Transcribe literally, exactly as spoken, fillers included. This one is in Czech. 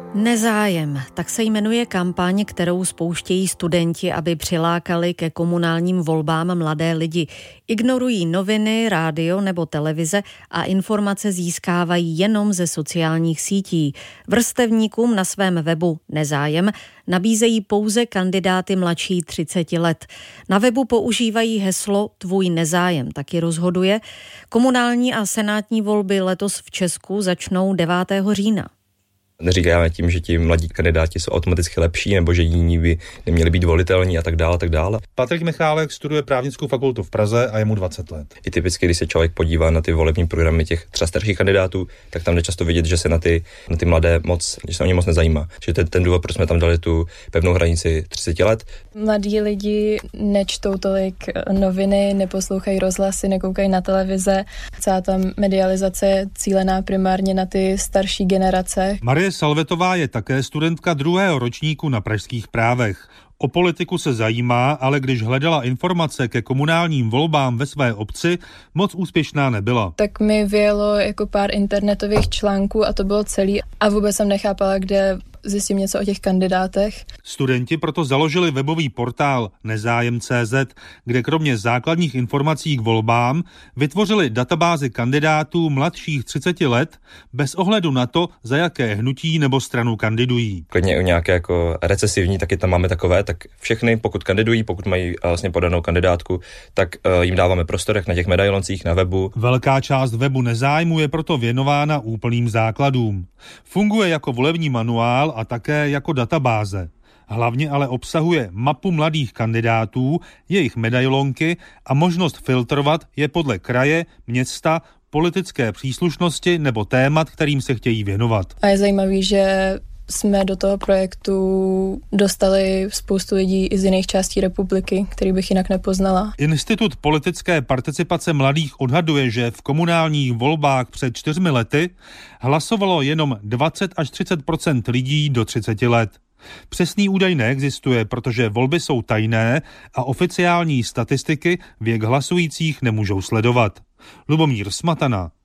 Nezájem, tak se jmenuje kampaň, kterou spouštějí studenti, aby přilákali ke komunálním volbám mladé lidi. Ignorují noviny, rádio nebo televize a informace získávají jenom ze sociálních sítí. Vrstevníkům na svém webu Nezájem nabízejí pouze kandidáty mladší třicet let. Na webu používají heslo Tvůj nezájem taky rozhoduje. Komunální a senátní volby letos v Česku začnou devátého října. Neříkáme tím, že ti mladí kandidáti jsou automaticky lepší, nebo že jiní by neměli být volitelní a tak dále, a tak dále. Patrik Michálek studuje právnickou fakultu v Praze a je mu dvacet let. I typicky, když se člověk podívá na ty volební programy těch třeba starších kandidátů, tak tam jde často vidět, že se na ty, na ty mladé moc, že se o ně moc nezajímá. Že to je ten důvod, proč jsme tam dali tu pevnou hranici třicet let. Mladí lidi nečtou tolik noviny, neposlouchají rozhlasy, nekoukají na televize. Celá ta medializace je cílená primárně na ty starší generace. Marie Salvetová je také studentka druhého ročníku na pražských právech. O politiku se zajímá, ale když hledala informace ke komunálním volbám ve své obci, moc úspěšná nebyla. Tak mi vyjelo jako pár internetových článků a to bylo celý. A vůbec jsem nechápala, kde zjistím něco o těch kandidátech. Studenti proto založili webový portál Nezájem tečka cé zet, kde kromě základních informací k volbám vytvořili databázi kandidátů mladších třicet let bez ohledu na to, za jaké hnutí nebo stranu kandidují. Klidně u nějaké jako recesivní, taky tam máme takové, tak všechny, pokud kandidují, pokud mají vlastně podanou kandidátku, tak uh, jim dáváme prostorek na těch medailoncích na webu. Velká část webu Nezájmu je proto věnována úplným základům. Funguje jako volební manuál a také jako databáze. Hlavně ale obsahuje mapu mladých kandidátů, jejich medailonky a možnost filtrovat je podle kraje, města, politické příslušnosti nebo témat, kterým se chtějí věnovat. A je zajímavý, že jsme do toho projektu dostali spoustu lidí i z jiných částí republiky, který bych jinak nepoznala. Institut politické participace mladých odhaduje, že v komunálních volbách před čtyřmi lety hlasovalo jenom dvacet až třicet procent lidí do třiceti let. Přesný údaj neexistuje, protože volby jsou tajné a oficiální statistiky věk hlasujících nemůžou sledovat. Lubomír Smatana,